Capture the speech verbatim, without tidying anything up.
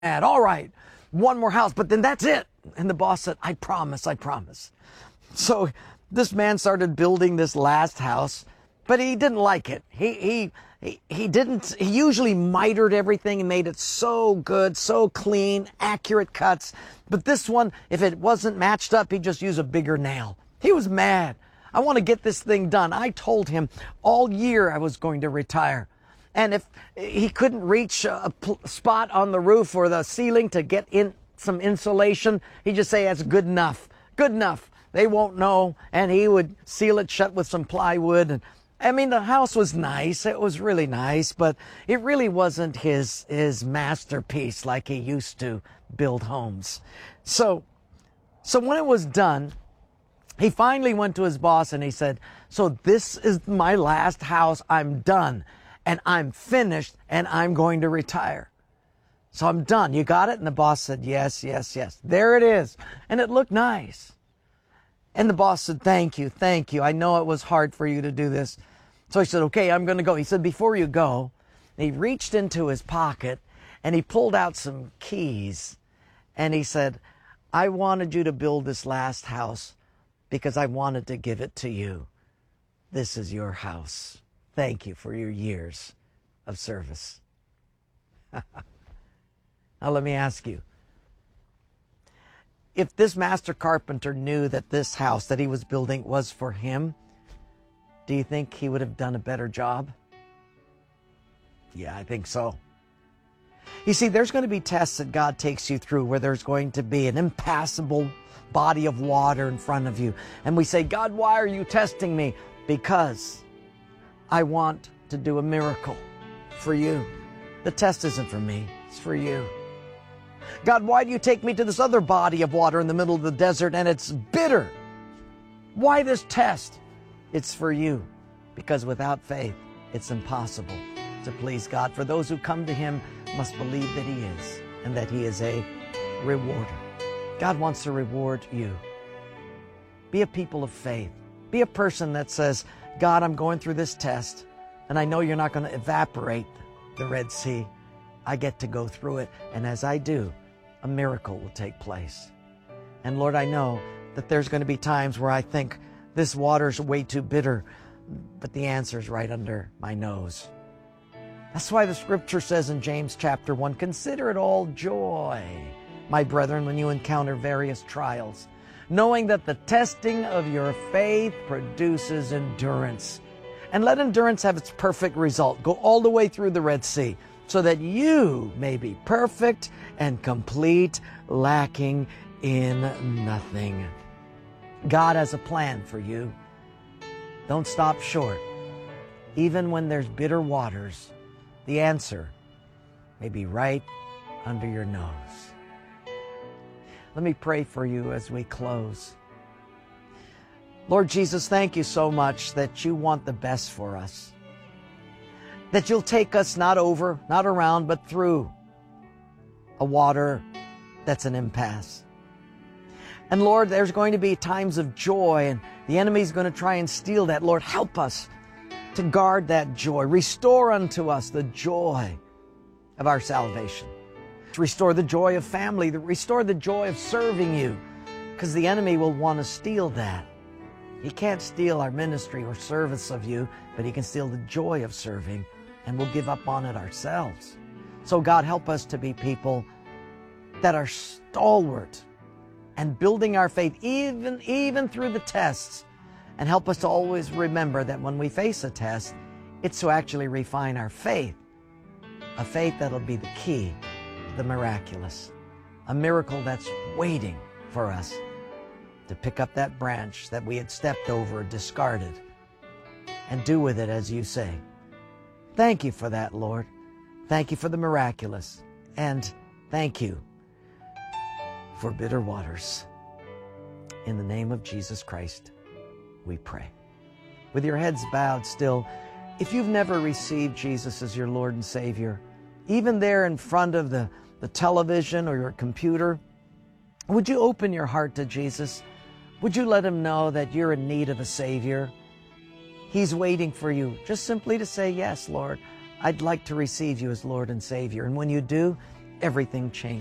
mad. All right, one more house, but then that's it. And the boss said, I promise, I promise. So this man started building this last house, but he didn't like it. He, he, he, he didn't, he usually mitered everything and made it so good, so clean, accurate cuts. But this one, if it wasn't matched up, he'd just use a bigger nail. He was mad. I want to get this thing done. I told him all year I was going to retire. And if he couldn't reach a spot on the roof or the ceiling to get in some insulation, he'd just say, that's good enough. Good enough. They won't know. And he would seal it shut with some plywood. And I mean, the house was nice. It was really nice, but it really wasn't his, his masterpiece like he used to build homes. So, so when it was done, he finally went to his boss and he said, so this is my last house. I'm done and I'm finished and I'm going to retire. So I'm done. You got it? And the boss said, yes, yes, yes. There it is. And it looked nice. And the boss said, thank you, thank you. I know it was hard for you to do this. So he said, okay, I'm going to go. He said, before you go, he reached into his pocket and he pulled out some keys. And he said, I wanted you to build this last house because I wanted to give it to you. This is your house. Thank you for your years of service. Now let me ask you, if this master carpenter knew that this house that he was building was for him, do you think he would have done a better job? Yeah, I think so. You see, there's going to be tests that God takes you through where there's going to be an impassable body of water in front of you. And we say, God, why are you testing me? Because I want to do a miracle for you. The test isn't for me, it's for you. God, why do you take me to this other body of water in the middle of the desert and it's bitter? Why this test? It's for you. Because without faith, it's impossible to please God. For those who come to Him must believe that He is and that He is a rewarder. God wants to reward you. Be a people of faith. Be a person that says, God, I'm going through this test and I know you're not going to evaporate the Red Sea. I get to go through it. And as I do, a miracle will take place. And Lord, I know that there's going to be times where I think this water's way too bitter, but the answer's right under my nose. That's why the scripture says in James chapter one, consider it all joy, my brethren, when you encounter various trials, knowing that the testing of your faith produces endurance. And let endurance have its perfect result. Go all the way through the Red Sea, so that you may be perfect and complete, lacking in nothing. God has a plan for you. Don't stop short. Even when there's bitter waters, the answer may be right under your nose. Let me pray for you as we close. Lord Jesus, thank you so much that you want the best for us. That you'll take us not over, not around, but through a water that's an impasse. And Lord, there's going to be times of joy, and the enemy's going to try and steal that. Lord, help us to guard that joy. Restore unto us the joy of our salvation. Restore the joy of family. Restore the joy of serving you, because the enemy will want to steal that. He can't steal our ministry or service of you, but he can steal the joy of serving, and we'll give up on it ourselves. So God, help us to be people that are stalwart and building our faith even, even through the tests. And help us to always remember that when we face a test, it's to actually refine our faith. A faith that'll be the key to the miraculous. A miracle that's waiting for us to pick up that branch that we had stepped over, discarded, and do with it as you say. Thank you for that, Lord. Thank you for the miraculous. And thank you for bitter waters. In the name of Jesus Christ, we pray. With your heads bowed still, if you've never received Jesus as your Lord and Savior, even there in front of the, the television or your computer, would you open your heart to Jesus? Would you let Him know that you're in need of a Savior? He's waiting for you just simply to say, yes, Lord, I'd like to receive you as Lord and Savior. And when you do, everything change.